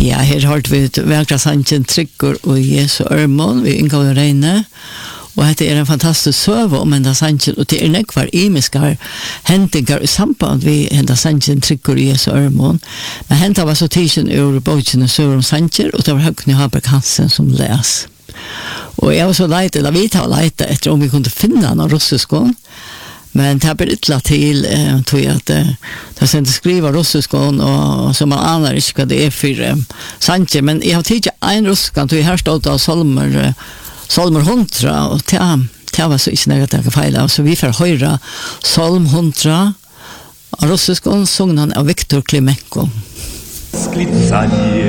Ja, här har vi verkligen sanchen trycker och Jesu örmon vi ingår reine. Och det är en fantastisk söva om enda sanchen och det är nekvar imiskar häntingar i samband vi enda sanchen trycker i Jesu örmon. Men hänta var så tischen ur boken och söva om sancher och det var Högni Haberg Hansen som läs. Och jag var så lejt, eller vi tar lejt efter om vi kunde finna någon russiskon. Men det blir ytla till tror jag att det sen skriva russiskon och så man anar inte vad det är för sancher. Men jag har tidigare en russiskon tror jag här stod av Salmer 100 och det var så inte något jag fejla. Så vi får höra Salm 100 av russiskon sången av Viktor Klimenko. Восклицание